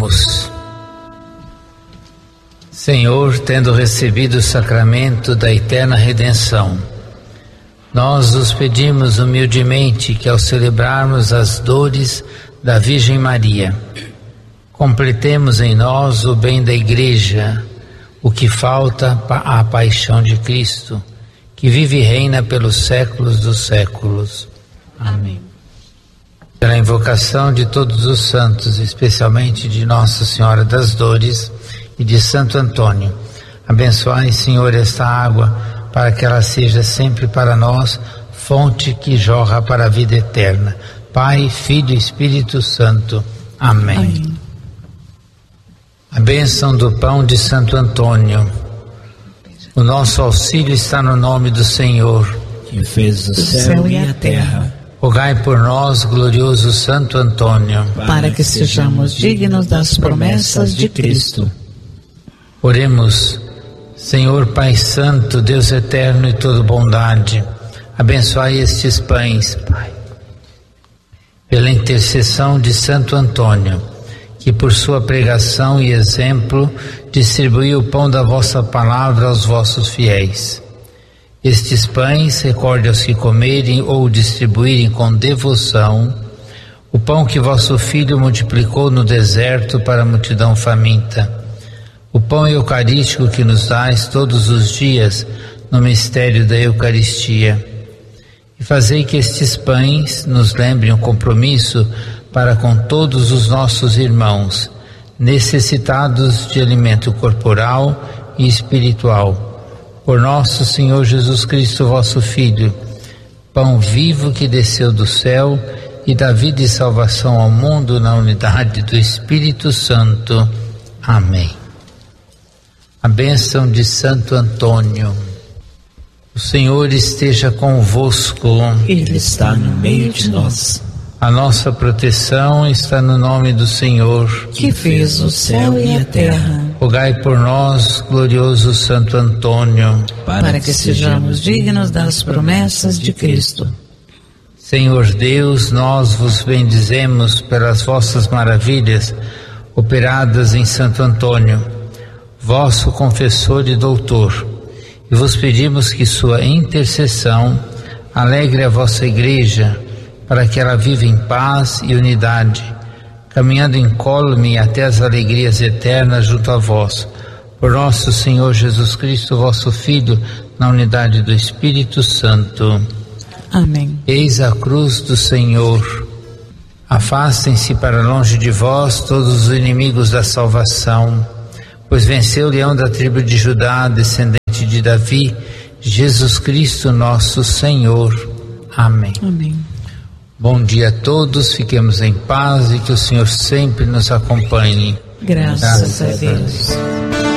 Oremos. Senhor, tendo recebido o sacramento da eterna redenção, nós os pedimos humildemente que, ao celebrarmos as dores da Virgem Maria, completemos em nós o bem da Igreja, o que falta à paixão de Cristo, que vive e reina pelos séculos dos séculos. Amém. Pela invocação de todos os santos, especialmente de Nossa Senhora das Dores e de Santo Antônio, abençoai, Senhor, esta água, para que ela seja sempre para nós fonte que jorra para a vida eterna. Pai, Filho e Espírito Santo. Amém. Amém. A bênção do pão de Santo Antônio. O nosso auxílio está no nome do Senhor, que fez o céu e a terra. Rogai por nós, glorioso Santo Antônio, para que sejamos dignos das promessas de Cristo. Oremos. Senhor Pai Santo, Deus eterno e todo bondade, abençoai estes pães, Pai, pela intercessão de Santo Antônio, que por sua pregação e exemplo distribuiu o pão da vossa palavra aos vossos fiéis. Estes pães recorde aos que comerem ou distribuírem com devoção o pão que vosso Filho multiplicou no deserto para a multidão faminta, o pão eucarístico que nos dais todos os dias no mistério da Eucaristia. E fazei que estes pães nos lembrem o compromisso para com todos os nossos irmãos, necessitados de alimento corporal e espiritual. Por nosso Senhor Jesus Cristo, vosso Filho, pão vivo que desceu do céu e dá vida e salvação ao mundo na unidade do Espírito Santo. Amém. A bênção de Santo Antônio. O Senhor esteja convosco. Ele está no meio de nós. A nossa proteção está no nome do Senhor, que fez o céu e a terra. Rogai por nós, glorioso Santo Antônio, para que sejamos dignos das promessas de Cristo. Senhor Deus, nós vos bendizemos pelas vossas maravilhas operadas em Santo Antônio, vosso confessor e doutor, e vos pedimos que sua intercessão alegre a vossa Igreja, para que ela viva em paz e unidade, caminhando incólume até as alegrias eternas junto a vós. Por nosso Senhor Jesus Cristo, vosso Filho, na unidade do Espírito Santo. Amém. Eis a cruz do Senhor. Afastem-se para longe de vós todos os inimigos da salvação, pois venceu o leão da tribo de Judá, descendente de Davi, Jesus Cristo nosso Senhor. Amém. Amém. Bom dia a todos, fiquemos em paz e que o Senhor sempre nos acompanhe. Graças a Deus.